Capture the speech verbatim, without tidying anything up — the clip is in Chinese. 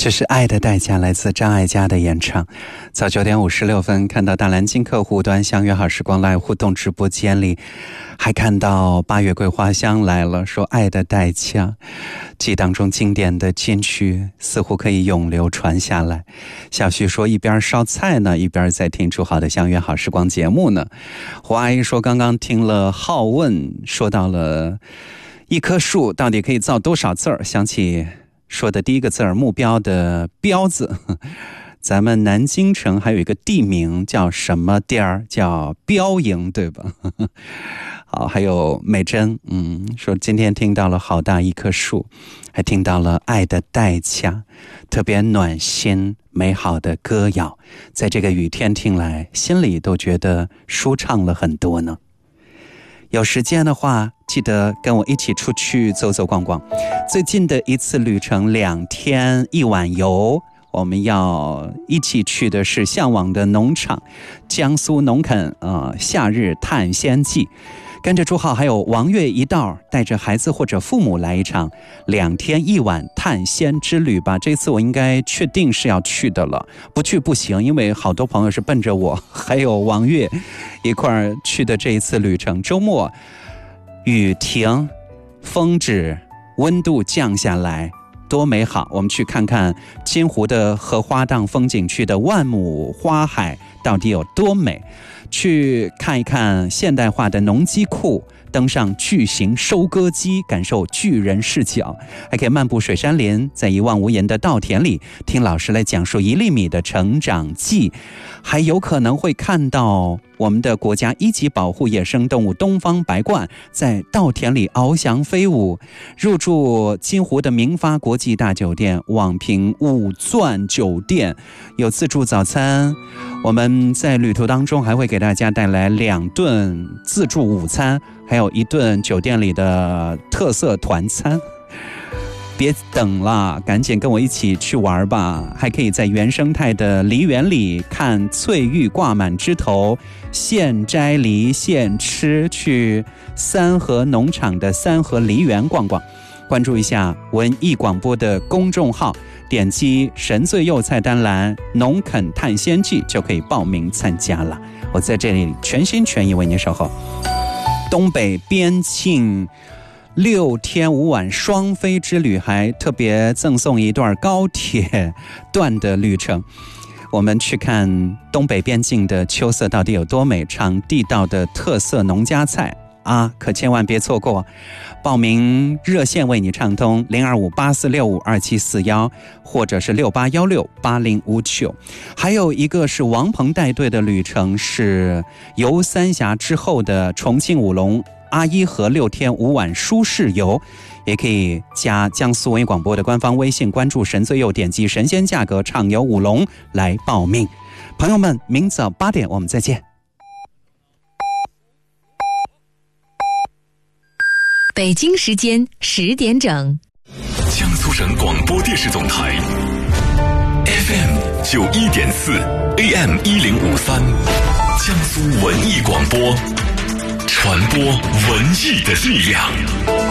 这是爱的代价，来自张艾嘉的演唱。早九点五十六分，看到大蓝鲸客户端相约好时光 Live 互动直播间里，还看到八月桂花香来了，说爱的代价，记忆当中经典的金曲似乎可以永流传下来。小徐说一边烧菜呢，一边在听出好的相约好时光节目呢。胡阿姨说刚刚听了浩问说到了一棵树到底可以造多少字儿，想起说的第一个字儿目标的标字，咱们南京城还有一个地名叫什么地儿，叫标营，对吧？好，还有美珍，嗯，说今天听到了好大一棵树，还听到了爱的代价，特别暖心美好的歌谣，在这个雨天听来，心里都觉得舒畅了很多呢。有时间的话，记得跟我一起出去走走逛逛。最近的一次旅程，两天一晚游，我们要一起去的是向往的农场，江苏农垦呃夏日探仙记。跟着朱浩还有王月一道，带着孩子或者父母来一场两天一晚探仙之旅吧。这次我应该确定是要去的了，不去不行，因为好多朋友是奔着我还有王月一块儿去的这一次旅程。周末雨停，风止，温度降下来，多美好！我们去看看金湖的荷花荡风景区的万亩花海到底有多美，去看一看现代化的农机库，登上巨型收割机，感受巨人视角，还可以漫步水杉林，在一望无垠的稻田里听老师来讲述一粒米的成长记，还有可能会看到我们的国家一级保护野生动物东方白鹳在稻田里翱翔飞舞。入住金湖的明发国际大酒店网评五钻酒店，有自助早餐，我们在旅途当中还会给大家带来两顿自助午餐，还有一顿酒店里的特色团餐。别等了，赶紧跟我一起去玩吧！还可以在原生态的梨园里看翠玉挂满枝头，现摘梨现吃，去三河农场的三河梨园逛逛。关注一下文艺广播的公众号，点击神醉柚菜单栏农垦探仙记就可以报名参加了。我在这里全心全意为您守候。东北边境六天五晚双飞之旅，还特别赠送一段高铁段的旅程。我们去看东北边境的秋色到底有多美，尝地道的特色农家菜啊，可千万别错过。报名热线为你畅通零二五八四六五二七四一，或者是六八一六八零五九。还有一个是王鹏带队的旅程，是游三峡之后的重庆武隆阿依河六天五晚舒适游，也可以加江苏文艺广播的官方微信，关注神最右，点击神仙价格畅游武隆来报名。朋友们，明早八点我们再见。 北京时间十点整， 江苏省广播电视总台 F M 九一点四 A M 一零五三，江苏文艺广播，传播文艺的力量。